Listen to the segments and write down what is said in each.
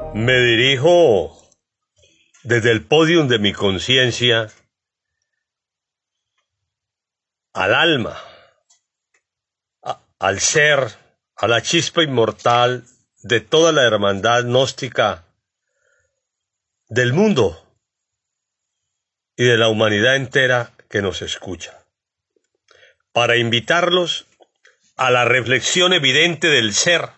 Me dirijo desde el podium de mi conciencia al alma, al ser, a la chispa inmortal de toda la hermandad gnóstica del mundo y de la humanidad entera que nos escucha, para invitarlos a la reflexión evidente del ser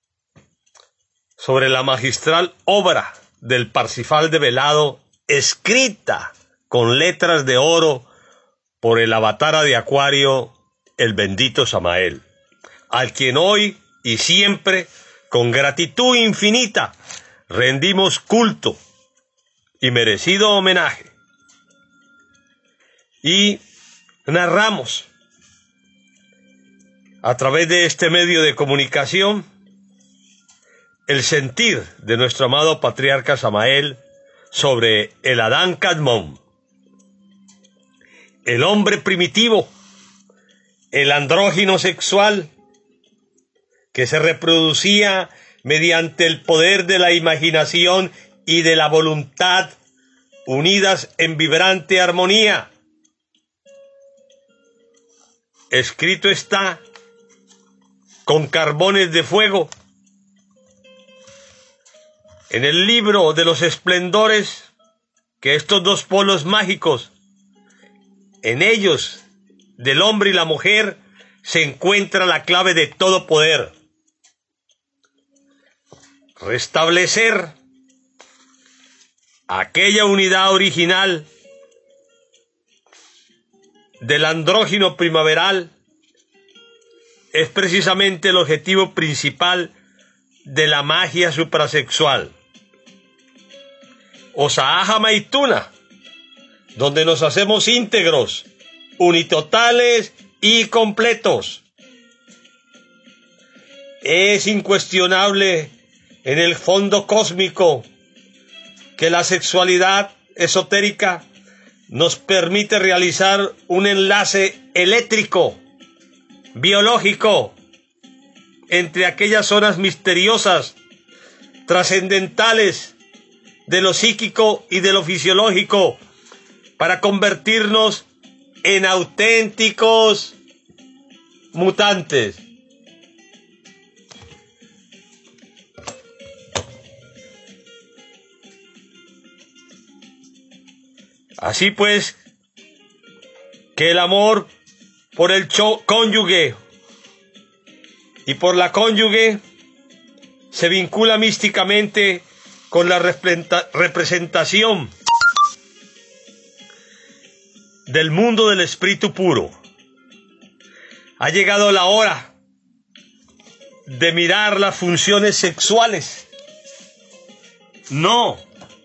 sobre la magistral obra del Parsifal de Velado, escrita con letras de oro por el avatara de Acuario, el bendito Samael, al quien hoy y siempre, con gratitud infinita, rendimos culto y merecido homenaje. Y narramos a través de este medio de comunicación el sentir de nuestro amado patriarca Samael sobre el Adán Kadmon, el hombre primitivo, el andrógino sexual que se reproducía mediante el poder de la imaginación y de la voluntad unidas en vibrante armonía. Escrito está con carbones de fuego en el libro de los esplendores que estos dos polos mágicos, en ellos, del hombre y la mujer, se encuentra la clave de todo poder. Restablecer aquella unidad original del andrógino primaveral es precisamente el objetivo principal de la magia suprasexual. Osaaja Maituna, donde nos hacemos íntegros, unitotales y completos. Es incuestionable en el fondo cósmico que la sexualidad esotérica nos permite realizar un enlace eléctrico, biológico, entre aquellas zonas misteriosas, trascendentales de lo psíquico y de lo fisiológico, para convertirnos en auténticos mutantes. Así pues, que el amor por el cónyuge y por la cónyuge se vincula místicamente con la representación del mundo del espíritu puro. Ha llegado la hora de mirar las funciones sexuales, no